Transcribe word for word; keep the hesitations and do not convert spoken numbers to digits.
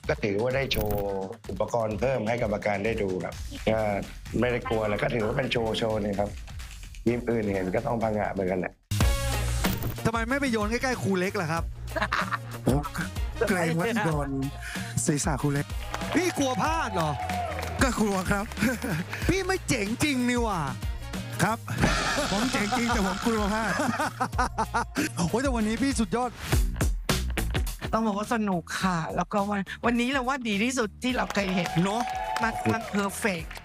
ก็ถือว่าได้โชว์อุปกรณ์เพิ่มให้กรรมการได้ดูครับก็ไม่ได้กลัวแล้วก็ถือว่าเป็นโชว์โชว์นึงครับทีมอื่นเห็นก็ต้องพังงะเหมือนกันแหละทำไมไม่ไปโยนใกล้ๆครูเล็กล่ะครับโอ้เกรงว่าโดนศีรษะครูเล็กพี่กลัวพลาดเหรอก็กลัวครับพี่ไม่เจ๋งจริงนี่หว่าครับ ผมเจ๋งจริงแต่ผมกลัวพลาดโอ้ยแต่วันนี้พี่สุดยอดต้องบอกว่าสนุกค่ะ แล้วก็วันวันนี้เราว่าดีที่สุดที่เราเคยเห็นเนาะมันมันเพอร์เฟก